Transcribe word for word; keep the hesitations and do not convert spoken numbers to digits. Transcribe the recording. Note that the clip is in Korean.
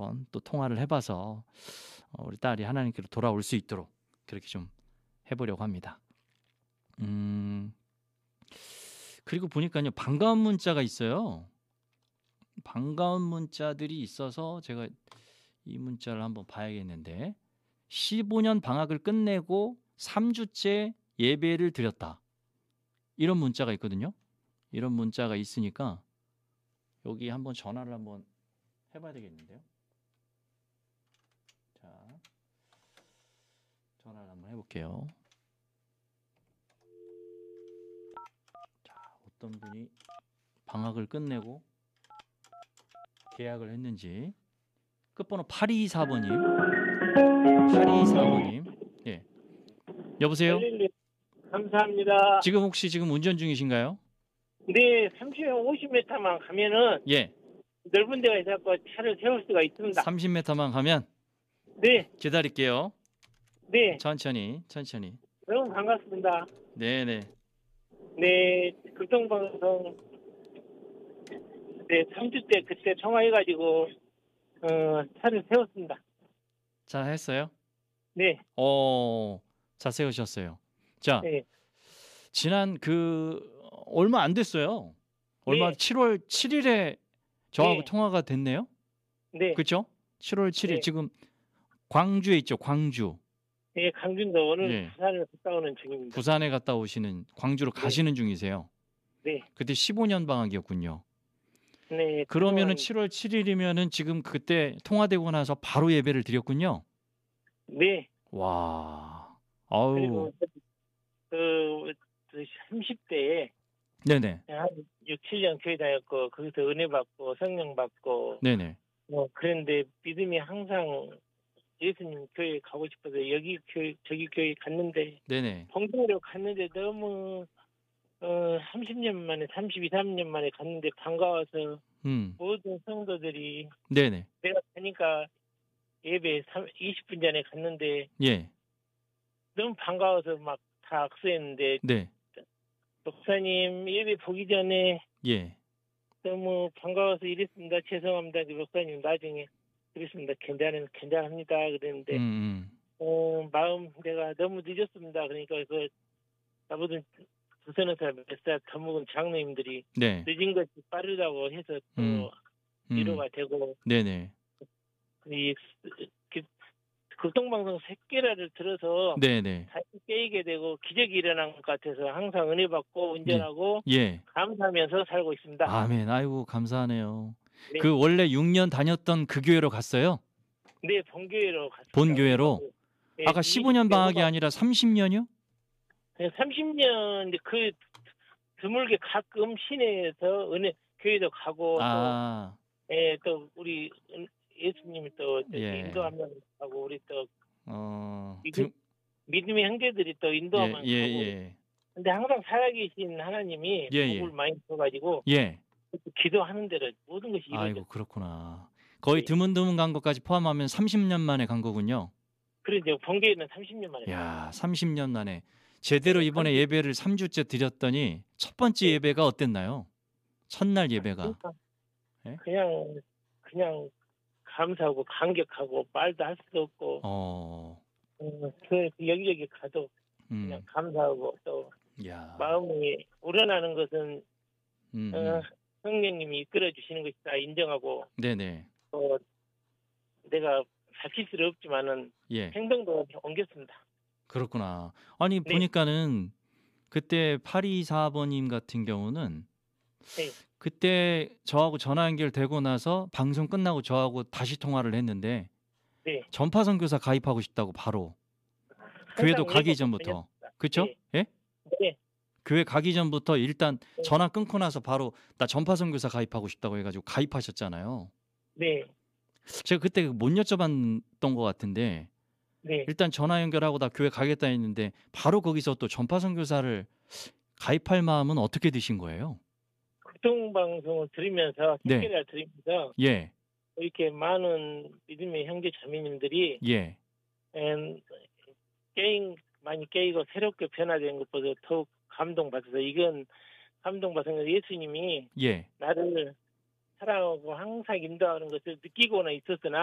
한번 또 통화를 해봐서 어, 우리 딸이 하나님께로 돌아올 수 있도록 그렇게 좀 해보려고 합니다. 음, 그리고 보니까요, 반가운 문자가 있어요. 반가운 문자들이 있어서 제가 이 문자를 한번 봐야겠는데, 십오 년 방학을 끝내고 삼 주째 예배를 드렸다. 이런 문자가 있거든요. 이런 문자가 있으니까 여기 한번 전화를 한번 해봐야 되겠는데요. 자, 전화를 한번 해볼게요. 자, 어떤 분이 방학을 끝내고 계약을 했는지. 끝번호 팔이이사 번님. 팔이이사 번님. 예. 여보세요? 감사합니다. 지금 혹시 지금 운전 중이신가요? 네, 삼십, 오십 미터만 가면은 예. 넓은 데가 있어서 차를 세울 수가 있습니다. 삼십 미터만 가면 네, 기다릴게요. 네, 천천히, 천천히. 너무 반갑습니다. 네네. 네, 극동방송 네, 삼 주 때 그때 통화해가지고 어, 차를 세웠습니다. 잘 했어요? 네, 어, 잘 세우셨어요. 자, 네, 지난 그 얼마 안 됐어요. 얼마 네. 칠월 칠일에 저하고 네. 통화가 됐네요. 네, 그렇죠? 칠월 칠일 네. 지금 광주에 있죠. 광주. 네, 강준도 오늘 예. 부산을 갔다 오는 중입니다. 부산에 갔다 오시는 광주로 네. 가시는 중이세요. 네, 그때 십오 년 방학이었군요. 네. 그러면은 그동안- 칠월 칠일이면은 지금 그때 통화되고 나서 바로 예배를 드렸군요. 네. 와. 그리고 아우. 그, 그 삼십 대에 네네. 한 육, 칠 년 교회 다녔고 거기서 은혜 받고 성령 받고 네네. 뭐 그런데 믿음이 항상 예수님 교회 가고 싶어서 여기 교회 저기 교회 갔는데 네네. 봉사로 갔는데 너무 어 삼십 년 만에 삼십이, 삼 년 만에 갔는데 반가워서 음. 모든 성도들이 네네. 내가 가니까 예배 이십 분 전에 갔는데 예. 너무 반가워서 막 다 악수했는데 네. 목사님 예배 보기 전에 예. 너무 반가워서 이랬습니다. 죄송합니다. 목사님 나중에 그랬습니다. 괜찮은 괜찮합니다. 그랬는데 음, 음. 어, 마음 내가 너무 늦었습니다. 그러니까 그 나보다 두서너 살 몇 살 더 먹은 장로님들이 네. 늦은 것이 빠르다고 해서 또 음. 음. 위로가 되고 네네. 이 그, 극동방송 새끼라를 들어서 네네. 다시 깨이게 되고 기적이 일어난 것 같아서 항상 은혜 받고 운전하고 예. 감사하면서 살고 있습니다. 아멘. 아이고 감사하네요. 네. 그 원래 육 년 다녔던 그 교회로 갔어요? 네, 본교회로 갔습니다. 본교회로? 네, 아까 십오 년 방학이 아니라 삼십 년이요? 삼십 년 그 드물게 가끔 시내에서 은혜 교회도 가고 아. 또, 예, 또 우리 예수님이 또 예. 인도하면 하고 우리 또 어. 믿음, 드... 믿음의 형제들이 또 예, 인도하면 예, 가고. 예. 근데 항상 살아계신 하나님이 예, 예. 복을 많이 줘가지고 예. 기도하는 대로 모든 것이 이루어져. 아이고 그렇구나. 거의 네. 드문드문 간 것까지 포함하면 삼십 년 만에 간 거군요. 그러죠. 본교회는 삼십 년 만에. 야, 삼십 년 만에 제대로 네, 이번에 삼십 예배를 삼 주째 드렸더니 첫 번째 네. 예배가 어땠나요? 첫날 예배가. 그러니까 예? 그냥 그냥 감사하고 감격하고 말도 할 수도 없고 어. 어, 그 여기저기 가도 그냥 음. 감사하고 또 야. 마음이 우러나는 것은 음, 어, 음. 성령님이 이끌어 주시는 것이다 인정하고 네네. 또 내가 밝힐 수는 없지만은 예. 행동도 옮겼습니다. 그렇구나. 아니 네. 보니까는 그때 팔이이사 번님 같은 경우는 네. 그때 저하고 전화 연결되고 나서 방송 끝나고 저하고 다시 통화를 했는데 네. 전파 선교사 가입하고 싶다고 바로 교회도 가기 전부터. 그렇죠? 네. 예? 네. 교회 가기 전부터 일단 네. 전화 끊고 나서 바로 나 전파 선교사 가입하고 싶다고 해가지고 가입하셨잖아요. 네. 제가 그때 못 여쭤봤던 것 같은데 네. 일단 전화 연결하고 나 교회 가겠다 했는데 바로 거기서 또 전파 선교사를 가입할 마음은 어떻게 드신 거예요? 극동방송을 들으면서 네. 책계를 들으면서 예. 이렇게 많은 믿음의 형제 자매님들이 예. 음, 게임 많이 깨이고 새롭게 변화된 것보다 더욱 감동받아서 이건 감동받아서 예수님이 예. 나를 사랑하고 항상 인도하는 것을 느끼고는 있었으나